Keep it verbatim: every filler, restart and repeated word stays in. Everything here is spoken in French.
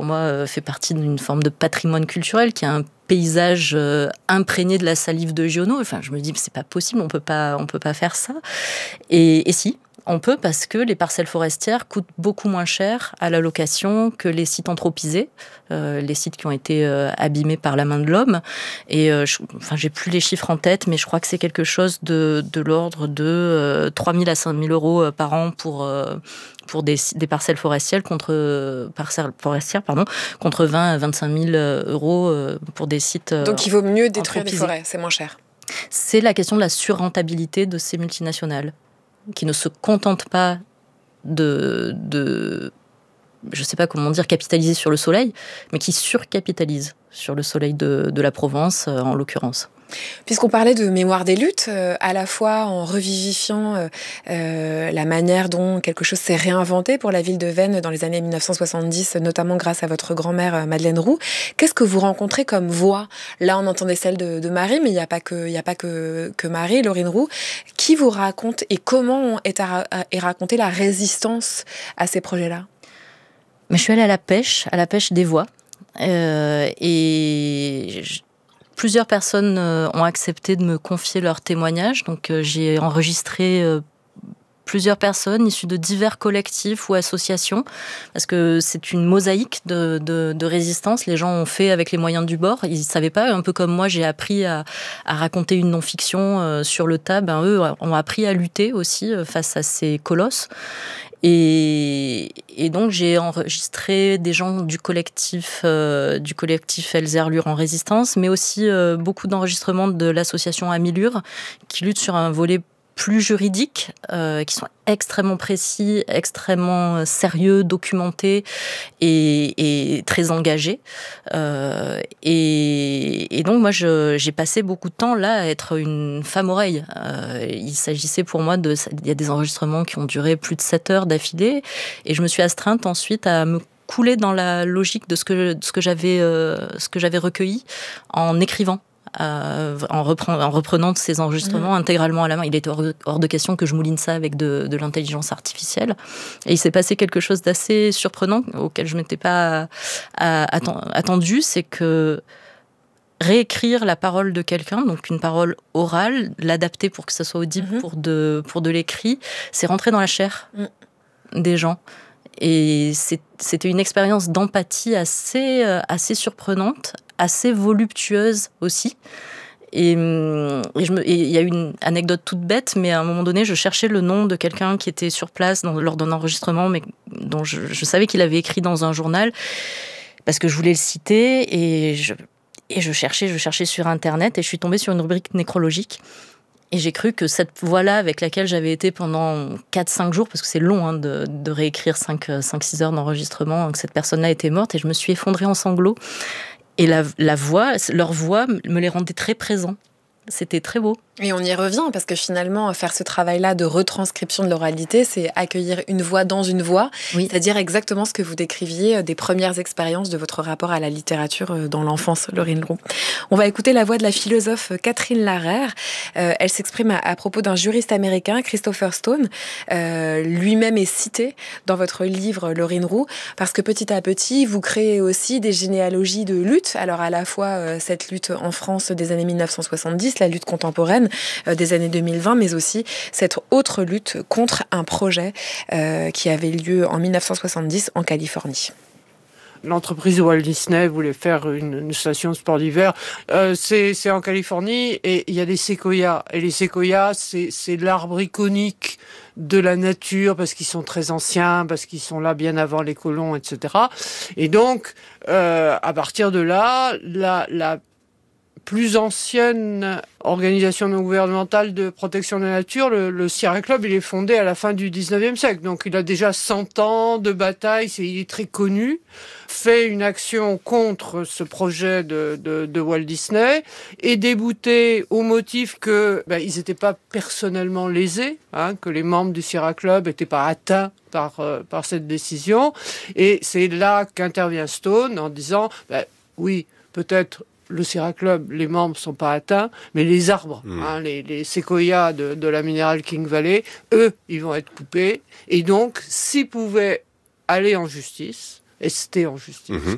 moi, euh, fait partie d'une forme de patrimoine culturel, qui a un paysage euh, imprégné de la salive de Giono. Enfin, je me dis, c'est pas possible, on peut pas, on peut pas faire ça. Et, et si, on peut, parce que les parcelles forestières coûtent beaucoup moins cher à la location que les sites anthropisés, euh, les sites qui ont été euh, abîmés par la main de l'homme. Et euh, je, enfin, j'ai plus les chiffres en tête, mais je crois que c'est quelque chose de, de l'ordre de euh, trois mille à cinq mille euros par an pour euh, pour des, des parcelles forestières contre euh, parcelles forestières pardon contre vingt à vingt-cinq mille euros euh, pour des sites. Euh, Donc il vaut mieux détruire des forêts, c'est moins cher. C'est la question de la surrentabilité de ces multinationales, qui ne se contentent pas de, de, je ne sais pas comment dire, capitaliser sur le soleil, mais qui surcapitalisent sur le soleil de, de la Provence, euh, en l'occurrence. Puisqu'on parlait de mémoire des luttes, euh, à la fois en revivifiant euh, euh, la manière dont quelque chose s'est réinventé pour la ville de Veynes dans les années mille neuf cent soixante-dix, notamment grâce à votre grand-mère euh, Madeleine Roux, qu'est-ce que vous rencontrez comme voix ? Là, on entendait celle de, de Marie, mais il n'y a pas que, il n'y a pas que, que Marie, Laurine Roux. Qui vous raconte et comment est, à, est racontée la résistance à ces projets-là ? Mais je suis allée à la pêche, à la pêche des voix. Euh, et... Je... Plusieurs personnes ont accepté de me confier leurs témoignages. Donc, euh, j'ai enregistré euh, plusieurs personnes issues de divers collectifs ou associations, parce que c'est une mosaïque de, de, de résistance. Les gens ont fait avec les moyens du bord. Ils ne savaient pas, un peu comme moi, j'ai appris à, à raconter une non-fiction euh, sur le tas. Ben, eux ont appris à lutter aussi euh, face à ces colosses. Et, et donc j'ai enregistré des gens du collectif euh, du collectif Elzerlure en résistance, mais aussi euh, beaucoup d'enregistrements de l'association Amilure, qui lutte sur un volet plus juridiques, euh, qui sont extrêmement précis, extrêmement sérieux, documentés et, et très engagés. Euh, et, et donc, moi, je, j'ai passé beaucoup de temps là à être une femme oreille. Euh, il s'agissait pour moi de... Il y a des enregistrements qui ont duré plus de sept heures d'affilée, et je me suis astreinte ensuite à me couler dans la logique de ce que, de ce que j'avais, euh, ce que j'avais recueilli en écrivant. Euh, en, repren- en reprenant ces enregistrements mmh. intégralement à la main. Il était hors de, hors de question que je mouline ça avec de, de l'intelligence artificielle. Et il s'est passé quelque chose d'assez surprenant, auquel je ne m'étais pas attendue, c'est que réécrire la parole de quelqu'un, donc une parole orale, l'adapter pour que ça soit audible mmh. pour, de, pour de l'écrit, c'est rentrer dans la chair mmh. des gens. Et c'est, c'était une expérience d'empathie assez, assez surprenante, assez voluptueuse aussi. Et, et je me, et il y a une anecdote toute bête, mais à un moment donné, je cherchais le nom de quelqu'un qui était sur place dans, lors d'un enregistrement, mais dont je, je savais qu'il avait écrit dans un journal, parce que je voulais le citer, et je, et je cherchais, je cherchais sur Internet, et je suis tombée sur une rubrique nécrologique. Et j'ai cru que cette voix-là, avec laquelle j'avais été pendant quatre à cinq jours, parce que c'est long hein, de, de réécrire cinq à six heures d'enregistrement, que cette personne-là était morte, et je me suis effondrée en sanglots. Et la, la voix, leur voix me les rendait très présents. C'était très beau. Et on y revient, parce que finalement, faire ce travail-là de retranscription de l'oralité, c'est accueillir une voix dans une voix, oui. C'est-à-dire exactement ce que vous décriviez des premières expériences de votre rapport à la littérature dans l'enfance, Laurine Roux. On va écouter la voix de la philosophe Catherine Larère. Euh, elle s'exprime à, à propos d'un juriste américain, Christopher Stone. Euh, lui-même est cité dans votre livre, Laurine Roux, parce que petit à petit, vous créez aussi des généalogies de lutte. Alors à la fois, euh, cette lutte en France des années mille neuf cent soixante-dix, la lutte contemporaine, des années deux mille vingt, mais aussi cette autre lutte contre un projet euh, qui avait lieu en mille neuf cent soixante-dix en Californie. L'entreprise Walt Disney voulait faire une, une station de sport d'hiver. Euh, c'est, c'est en Californie et il y a des séquoias. Et les séquoias, c'est, c'est l'arbre iconique de la nature parce qu'ils sont très anciens, parce qu'ils sont là bien avant les colons, et cetera. Et donc, euh, à partir de là, la, la plus ancienne organisation non gouvernementale de protection de la nature, le, le Sierra Club, il est fondé à la fin du dix-neuvième siècle. Donc il a déjà cent ans de bataille, c'est, il est très connu, fait une action contre ce projet de, de, de Walt Disney, est débouté au motif que ben, ils n'étaient pas personnellement lésés, hein, que les membres du Sierra Club n'étaient pas atteints par, euh, par cette décision. Et c'est là qu'intervient Stone en disant, ben, oui, peut-être le Sierra Club, les membres ne sont pas atteints, mais les arbres, mmh. hein, les, les séquoias de, de la Mineral King Valley, eux, ils vont être coupés. Et donc, s'ils pouvaient aller en justice, ester en justice, mmh.